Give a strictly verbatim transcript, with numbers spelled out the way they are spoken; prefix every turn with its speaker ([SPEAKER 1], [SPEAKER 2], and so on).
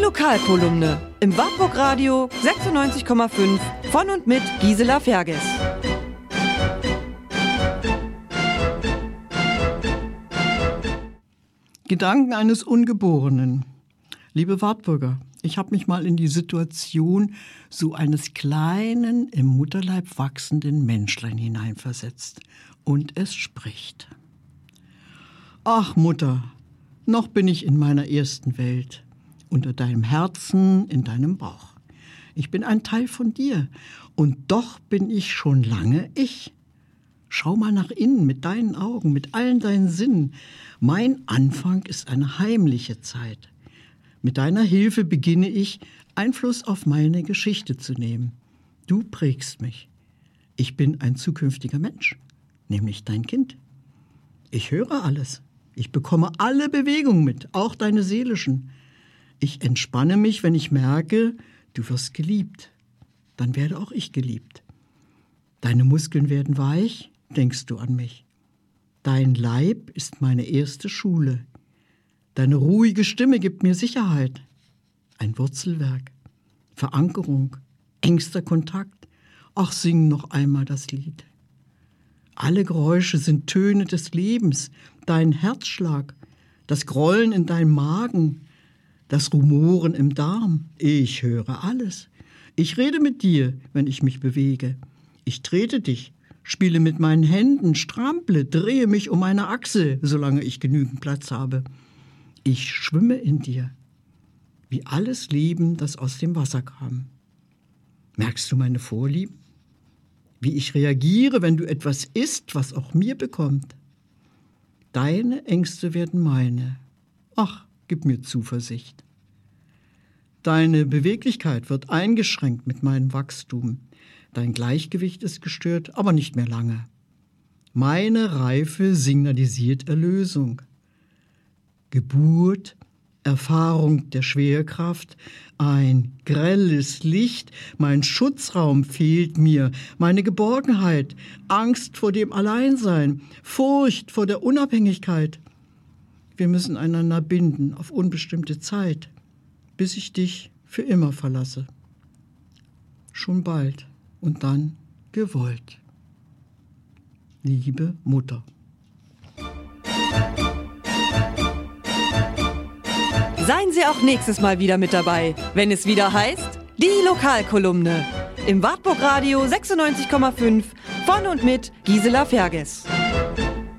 [SPEAKER 1] Lokalkolumne im Wartburg Radio sechsundneunzig Komma fünf von und mit Gisela Ferges.
[SPEAKER 2] Gedanken eines Ungeborenen. Liebe Wartburger, ich habe mich mal in die Situation so eines kleinen, im Mutterleib wachsenden Menschlein hineinversetzt. Und es spricht. Ach Mutter, noch bin ich in meiner ersten Welt, unter deinem Herzen, in deinem Bauch. Ich bin ein Teil von dir und doch bin ich schon lange ich. Schau mal nach innen mit deinen Augen, mit allen deinen Sinnen. Mein Anfang ist eine heimliche Zeit. Mit deiner Hilfe beginne ich, Einfluss auf meine Geschichte zu nehmen. Du prägst mich. Ich bin ein zukünftiger Mensch, nämlich dein Kind. Ich höre alles. Ich bekomme alle Bewegungen mit, auch deine seelischen. Ich entspanne mich, wenn ich merke, du wirst geliebt. Dann werde auch ich geliebt. Deine Muskeln werden weich, denkst du an mich. Dein Leib ist meine erste Schule. Deine ruhige Stimme gibt mir Sicherheit. Ein Wurzelwerk, Verankerung, engster Kontakt. Ach, sing noch einmal das Lied. Alle Geräusche sind Töne des Lebens, dein Herzschlag, das Grollen in deinem Magen, das Rumoren im Darm. Ich höre alles. Ich rede mit dir, wenn ich mich bewege. Ich trete dich, spiele mit meinen Händen, strample, drehe mich um eine Achse, solange ich genügend Platz habe. Ich schwimme in dir, wie alles Leben, das aus dem Wasser kam. Merkst du meine Vorlieben? Wie ich reagiere, wenn du etwas isst, was auch mir bekommt? Deine Ängste werden meine. Ach, gib mir Zuversicht. Deine Beweglichkeit wird eingeschränkt mit meinem Wachstum. Dein Gleichgewicht ist gestört, aber nicht mehr lange. Meine Reife signalisiert Erlösung. Geburt, Erfahrung der Schwerkraft, ein grelles Licht, mein Schutzraum fehlt mir, meine Geborgenheit, Angst vor dem Alleinsein, Furcht vor der Unabhängigkeit. Wir müssen einander binden auf unbestimmte Zeit, bis ich dich für immer verlasse. Schon bald und dann gewollt. Liebe Mutter.
[SPEAKER 1] Seien Sie auch nächstes Mal wieder mit dabei, wenn es wieder heißt, die Lokalkolumne im Wartburg Radio sechsundneunzig Komma fünf von und mit Gisela Ferges.